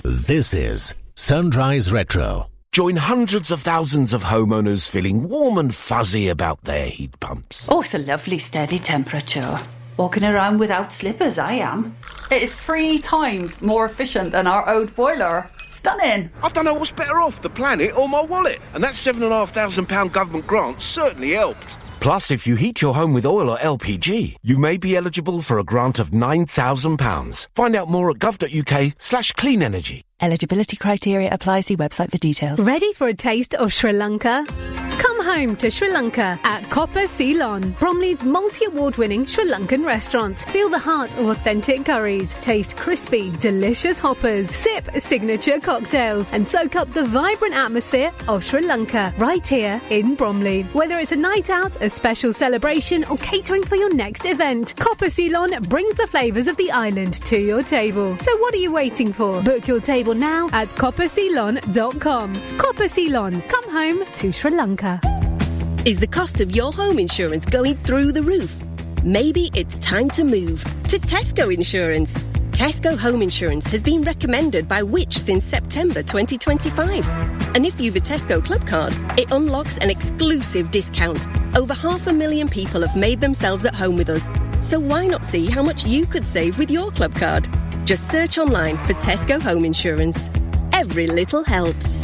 This is Sunrise Retro. Join hundreds of thousands of homeowners feeling warm and fuzzy about their heat pumps. Oh, it's a lovely steady temperature. Walking around without slippers, I am. It is 3 times more efficient than our old boiler. Stunning. I don't know what's better off, the planet or my wallet. And that £7,500 government grant certainly helped. Plus, if you heat your home with oil or LPG, you may be eligible for a grant of £9,000. Find out more at gov.uk/clean energy. Eligibility criteria apply. See website for details. Ready for a taste of Sri Lanka? Come home to Sri Lanka at Copper Ceylon, Bromley's multi-award-winning Sri Lankan restaurant. Feel the heart of authentic curries, taste crispy, delicious hoppers, sip signature cocktails, and soak up the vibrant atmosphere of Sri Lanka right here in Bromley. Whether it's a night out, a special celebration, or catering for your next event, Copper Ceylon brings the flavours of the island to your table. So what are you waiting for? Book your table now at copperceylon.com. Copper Ceylon, come home to Sri Lanka. Is the cost of your home insurance going through the roof? Maybe it's time to move to Tesco Insurance. Tesco Home Insurance has been recommended by Which since September 2025. And if you've a Tesco Club card, it unlocks an exclusive discount. Over 500,000 people have made themselves at home with us. So why not see how much you could save with your club card? Just search online for Tesco Home Insurance. Every little helps.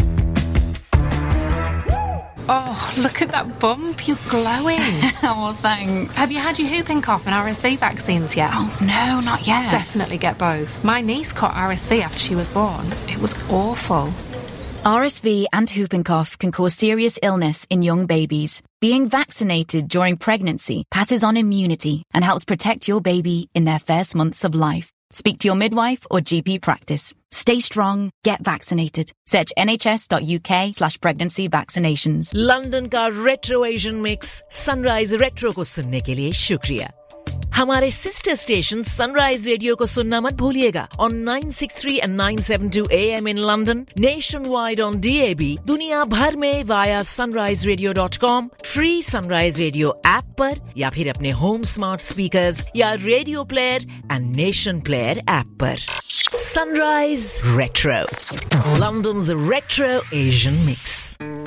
Oh, look at that bump. You're glowing. Oh, thanks. Have you had your whooping cough and RSV vaccines yet? Oh, no, not yet. Definitely get both. My niece caught RSV after she was born. It was awful. RSV and whooping cough can cause serious illness in young babies. Being vaccinated during pregnancy passes on immunity and helps protect your baby in their first months of life. Speak to your midwife or GP practice. Stay strong, get vaccinated. Search nhs.uk/pregnancy vaccinations. London का retro Asian mix sunrise retro को सुनने के लिए शुक्रिया. हमारे sister station sunrise radio को सुनना मत भूलिएगा on 963 and 972 AM in London, nationwide on DAB, दुनिया भर में via sunriseradio.com, free Sunrise Radio app पर या फिर अपने home smart speakers या radio player and nation player app पर. Sunrise Retro, London's retro Asian mix.